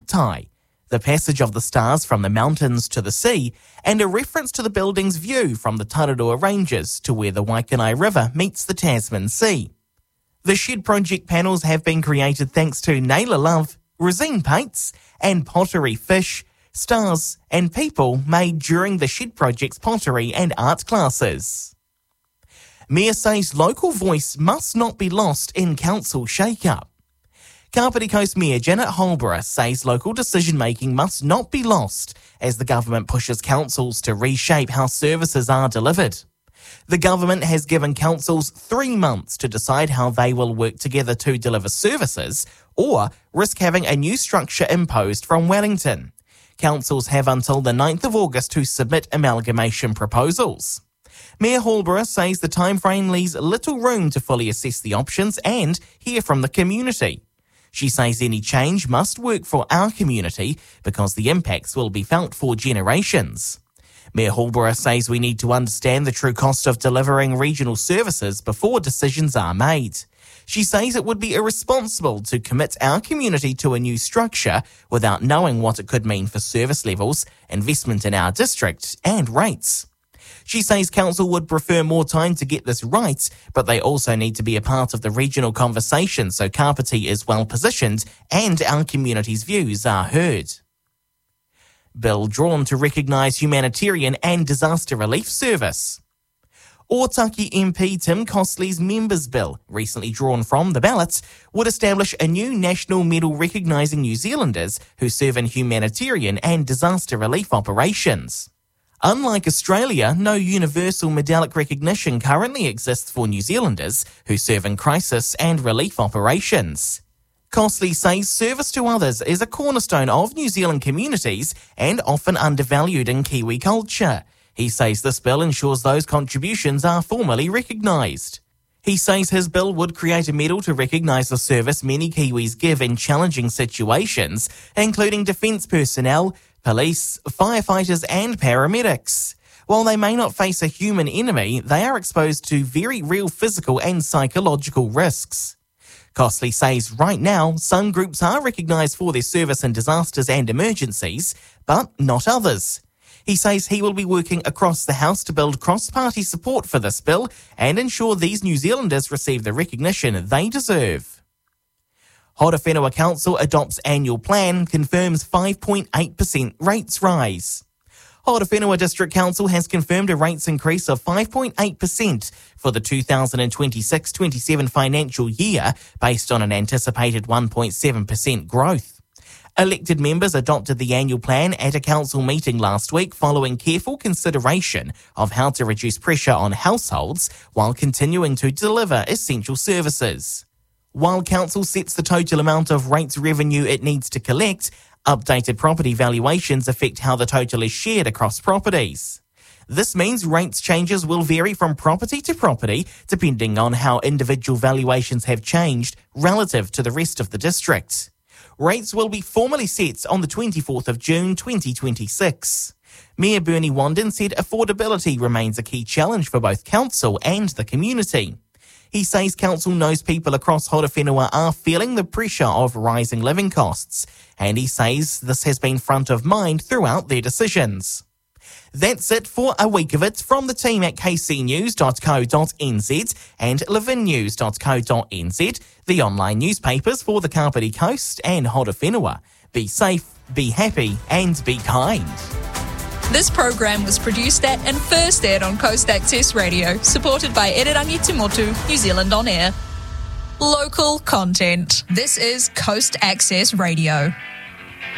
tie, the passage of the stars from the mountains to the sea, and a reference to the building's view from the Tararua Ranges to where the Waikanae River meets the Tasman Sea. The Shed Project panels have been created thanks to Naylor Love, resin paints, and pottery fish, stars, and people made during the Shed Project's pottery and art classes. Mayor says local voice must not be lost in council shake-up. Kapiti Coast Mayor Janet Holborough says local decision-making must not be lost as the government pushes councils to reshape how services are delivered. The government has given councils 3 months to decide how they will work together to deliver services or risk having a new structure imposed from Wellington. Councils have until the 9th of August to submit amalgamation proposals. Mayor Holborough says the timeframe leaves little room to fully assess the options and hear from the community. She says any change must work for our community because the impacts will be felt for generations. Mayor Holborough says we need to understand the true cost of delivering regional services before decisions are made. She says it would be irresponsible to commit our community to a new structure without knowing what it could mean for service levels, investment in our district and rates. She says council would prefer more time to get this right, but they also need to be a part of the regional conversation so Kapiti is well positioned and our community's views are heard. Bill drawn to recognise humanitarian and disaster relief service. Otaki MP Tim Costley's Members Bill, recently drawn from the ballot, would establish a new national medal recognising New Zealanders who serve in humanitarian and disaster relief operations. Unlike Australia, no universal medallic recognition currently exists for New Zealanders who serve in crisis and relief operations. Costley says service to others is a cornerstone of New Zealand communities and often undervalued in Kiwi culture. He says this bill ensures those contributions are formally recognised. He says his bill would create a medal to recognise the service many Kiwis give in challenging situations, including defence personnel, police, firefighters and paramedics. While they may not face a human enemy, they are exposed to very real physical and psychological risks. Costley says right now, some groups are recognised for their service in disasters and emergencies, but not others. He says he will be working across the House to build cross-party support for this bill and ensure these New Zealanders receive the recognition they deserve. Horowhenua Council adopts annual plan, confirms 5.8% rates rise. Horowhenua District Council has confirmed a rates increase of 5.8% for the 2026-27 financial year based on an anticipated 1.7% growth. Elected members adopted the annual plan at a council meeting last week following careful consideration of how to reduce pressure on households while continuing to deliver essential services. While council sets the total amount of rates revenue it needs to collect, updated property valuations affect how the total is shared across properties. This means rates changes will vary from property to property depending on how individual valuations have changed relative to the rest of the district. Rates will be formally set on the 24th of June 2026. Mayor Bernie Wanden said affordability remains a key challenge for both council and the community. He says council knows people across Horowhenua are feeling the pressure of rising living costs, and he says this has been front of mind throughout their decisions. That's it for a week of it from the team at kcnews.co.nz and levinnews.co.nz, the online newspapers for the Kapiti Coast and Horowhenua. Be safe, be happy and be kind. This program was produced at and first aired on Coast Access Radio, supported by Ererangi Timotu, New Zealand On Air. Local content. This is Coast Access Radio.